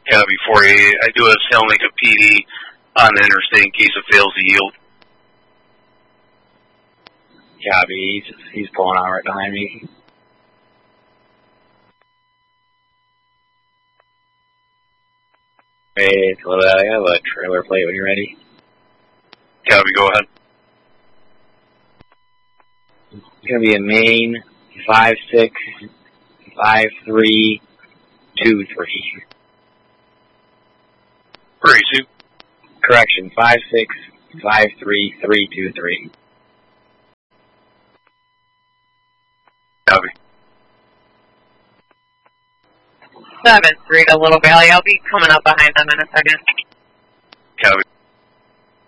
Copy 48. I do a Salemaker PD on the interstate in case it fails to yield. Copy. He's pulling out right behind me. Hey, hello, I have a trailer plate when you're ready. Copy, go ahead. It's going to be a main 565323. Where are you, Sue? Correction, 5653323. Copy. 7-3 to Little Valley. I'll be coming up behind them in a second. Copy.